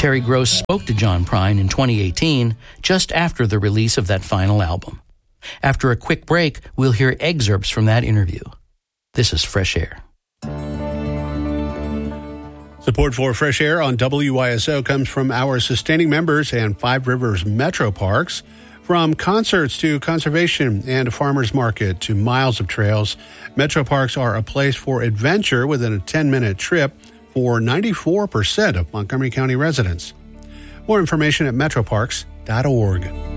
Terry Gross spoke to John Prine in 2018, just after the release of that final album. After a quick break, we'll hear excerpts from that interview. This is Fresh Air. Support for Fresh Air on WYSO comes from our sustaining members and Five Rivers Metro Parks. From concerts to conservation and a farmer's market to miles of trails, Metro Parks are a place for adventure within a 10-minute trip for 94% of Montgomery County residents. More information at metroparks.org.